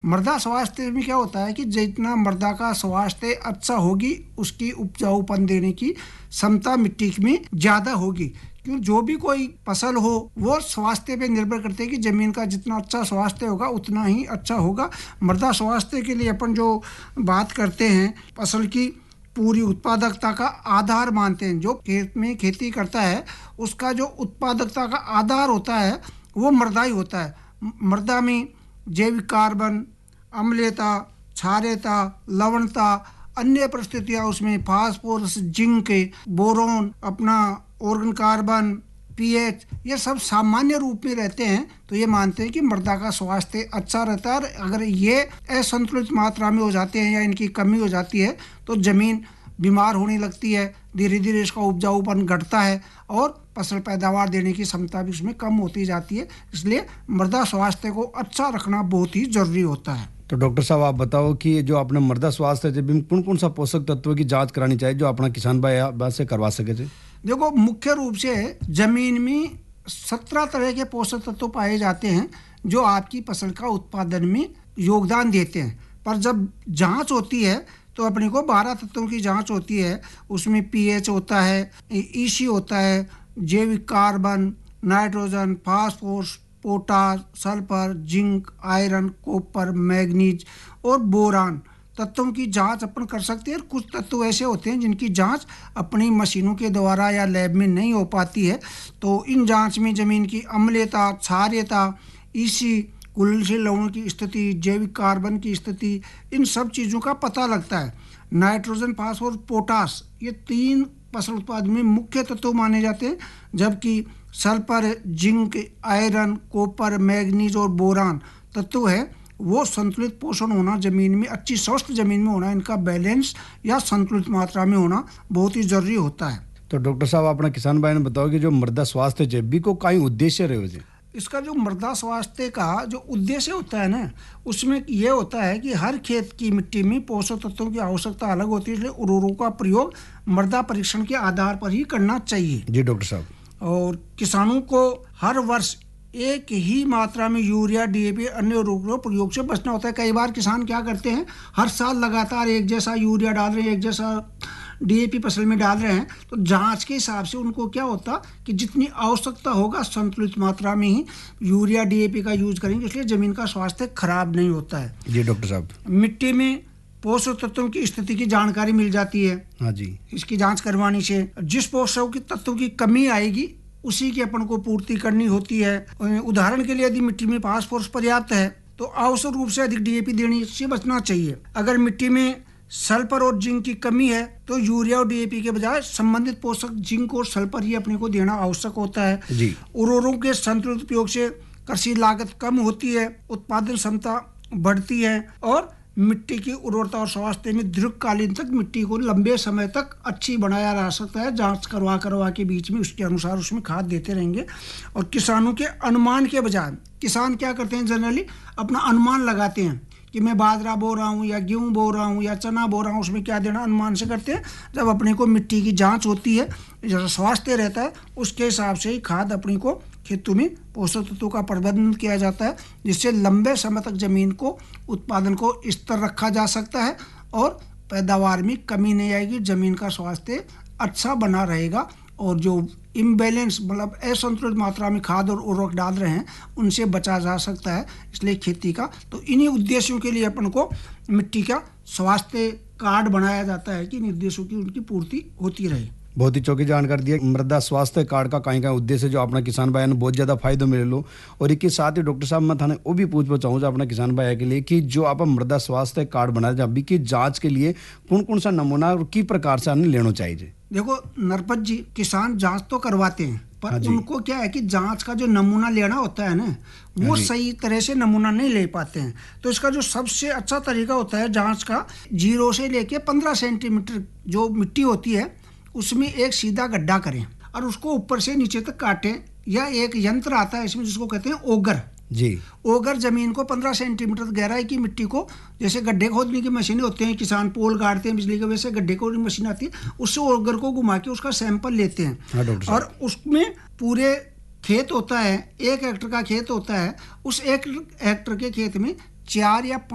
मृदा स्वास्थ्य में क्या होता है कि जितना मृदा का स्वास्थ्य अच्छा होगी, उसकी उपजाऊपन देने की क्षमता मिट्टी में ज्यादा होगी। क्यों, जो भी कोई फसल हो वो स्वास्थ्य पे निर्भर करते हैं कि जमीन का जितना अच्छा स्वास्थ्य होगा उतना ही अच्छा होगा। मृदा स्वास्थ्य के लिए अपन जो बात करते हैं, फसल की पूरी उत्पादकता का आधार मानते हैं। जो खेत में खेती करता है उसका जो उत्पादकता का आधार होता है वो मृदा ही होता है। मृदा में जैविक कार्बन, अम्लीयता, क्षारीयता, लवणता, अन्य परिस्थितियां, उसमें फास्फोरस, जिंक, बोरोन, अपना ऑर्गन कार्बन, पीएच, ये सब सामान्य रूप में रहते हैं। तो ये मानते हैं कि मृदा का स्वास्थ्य अच्छा रहता है। अगर ये असंतुलित मात्रा में हो जाते हैं या इनकी कमी हो जाती है तो जमीन बीमार होने लगती है, धीरे धीरे इसका उपजाऊपन घटता है और फसल पैदावार देने की क्षमता भी उसमें कम होती जाती है। इसलिए मृदा स्वास्थ्य को अच्छा रखना बहुत ही जरूरी होता है। तो डॉक्टर साहब आप बताओ कि जो अपने मृदा स्वास्थ्य है कौन कौन सा पोषक तत्वों की जांच करानी चाहिए जो अपना किसान भाई से करवा सके थे? देखो, मुख्य रूप से जमीन में 17 तरह के पोषक तत्व पाए जाते हैं जो आपकी फसल का उत्पादन में योगदान देते हैं। पर जब जांच होती है तो अपने को 12 तत्वों की जांच होती है। उसमें पीएच होता है, ईसी होता है, जैविक carbon, nitrogen, phosphorus, potash, sulphur, zinc, iron, copper, manganese और बोरान तत्वों की जांच अपन कर सकते हैं। कुछ तत्व ऐसे होते हैं जिनकी जांच अपनी मशीनों के द्वारा या लैब में नहीं हो पाती है। तो इन जांच में जमीन की अम्लीयता, क्षारीयता, ईसी, घुलनशील लवणों की स्थिति, जैविक कार्बन की स्थिति, इन सब चीज़ों का पता लगता है। नाइट्रोजन, फास्फोरस, पोटास, ये 3 फसल उत्पादन में मुख्य तत्व माने जाते हैं। जबकि sulphur, zinc, iron, copper, manganese और बोरान तत्व है वो संतुलित पोषण होना, जमीन में अच्छी स्वस्थ जमीन में होना, इनका बैलेंस या संतुलित मात्रा में होना बहुत ही जरूरी होता है। तो डॉक्टर साहब अपना किसान भाई ने बताओ कि जो मृदा स्वास्थ्य जैविक को कई उद्देश्य रहे। इसका जो मृदा स्वास्थ्य का जो उद्देश्य होता है ना, उसमें ये होता है कि हर खेत की मिट्टी में पोषक तत्वों की आवश्यकता अलग होती है, इसलिए उर्वरकों का प्रयोग मृदा परीक्षण के आधार पर ही करना चाहिए। जी डॉक्टर साहब। और किसानों को हर वर्ष एक ही मात्रा में यूरिया, डीएपी, अन्य उर्वरकों प्रयोग से बचना होता है। कई बार किसान क्या करते हैं, हर साल लगातार एक जैसा यूरिया डाल रहे हैं, एक जैसा डीएपी फसल में डाल रहे हैं। तो जांच के हिसाब से उनको क्या होता कि जितनी आवश्यकता होगा संतुलित मात्रा में ही यूरिया, डीएपी का यूज करेंगे, इसलिए जमीन का स्वास्थ्य खराब नहीं होता है। जी डॉक्टर साहब। मिट्टी में पोषक तत्वों की स्थिति की जानकारी मिल जाती है। हाँ जी। इसकी जांच करवाने से जिस पोषक की तत्वों की कमी आएगी उसी की अपन को पूर्ति करनी होती है। उदाहरण के लिए यदि मिट्टी में फास्फोरस पर्याप्त है तो आवश्यक रूप से अधिक डीएपी देने से बचना चाहिए। अगर मिट्टी में सल्फर और जिंक की कमी है तो यूरिया और डीएपी के बजाय संबंधित पोषक जिंक और सल्फर ही अपने को देना आवश्यक होता है। जी। उर्वरकों के संतुलित उपयोग से कृषि लागत कम होती है, उत्पादन क्षमता बढ़ती है और मिट्टी की उर्वरता और स्वास्थ्य में दीर्घकालीन तक मिट्टी को लंबे समय तक अच्छी बनाया जा सकता है। जांच करवा के बीच में उसके अनुसार उसमें खाद देते रहेंगे। और किसानों के अनुमान के बजाय किसान क्या करते हैं, जनरली अपना अनुमान लगाते हैं कि मैं बाजरा बो रहा हूँ या गेहूँ बो रहा हूँ या चना बो रहा हूँ, उसमें क्या देना अनुमान से करते हैं। जब अपने को मिट्टी की जांच होती है, जैसा स्वास्थ्य रहता है उसके हिसाब से ही खाद अपने को खेतों में पोषक तत्वों का प्रबंधन किया जाता है, जिससे लंबे समय तक जमीन को उत्पादन को स्थिर रखा जा सकता है और पैदावार में कमी नहीं आएगी, जमीन का स्वास्थ्य अच्छा बना रहेगा। और जो इम्बैलेंस मतलब असंतुलित मात्रा में खाद और उर्वरक डाल रहे हैं उनसे बचा जा सकता है। इसलिए खेती का तो इन्हीं उद्देश्यों के लिए अपन को मिट्टी का स्वास्थ्य कार्ड बनाया जाता है कि इन उद्देश्यों की उनकी पूर्ति होती रहे। बहुत ही चौकी जानकारी दी। मृदा स्वास्थ्य कार्ड का कहीं उद्देश्य जो अपना किसान भाई ने बहुत ज्यादा फायदा मिले लो। और इसके साथ ही डॉक्टर साहब मैं थाने वो भी पूछना चाहूँगा अपना किसान भाई के लिए कि जो आप मृदा स्वास्थ्य कार्ड बनाए जब की जांच के लिए कौन कौन सा नमूना और की प्रकार से लेना चाहिए? देखो नरपत जी, किसान जांच तो करवाते हैं पर उनको क्या है कि जांच का जो नमूना लेना होता है ना, वो सही तरह से नमूना नहीं ले पाते हैं। तो इसका जो सबसे अच्छा तरीका होता है जांच का, 0 से लेके 15 सेंटीमीटर जो मिट्टी होती है उसमें एक सीधा गड्ढा करें और उसको ऊपर से नीचे तक काटें। या एक यंत्र आता है इसमें जिसको कहते हैं ओगर। जी। ओगर जमीन को 15 सेंटीमीटर गहराई की मिट्टी को, जैसे गड्ढे खोदने की मशीनें होते हैं, किसान पोल गाड़ते हैं बिजली के, वैसे गड्ढे खोदने की मशीन आती है, उससे ओगर को घुमा के उसका सैंपल लेते हैं। और उसमें पूरे खेत होता है, 1 हेक्टेयर का खेत होता है, उस 1 हेक्टेयर के खेत में 4 या